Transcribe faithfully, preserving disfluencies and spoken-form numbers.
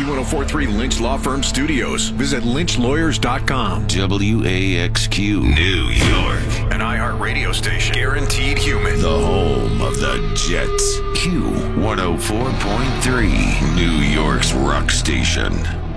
one oh four point three Lynch Law Firm Studios. Visit lynch lawyers dot com. W A X Q, New York. An iHeartRadio station. Guaranteed human. The home of the Jets. Q one oh four point three, New York's rock station.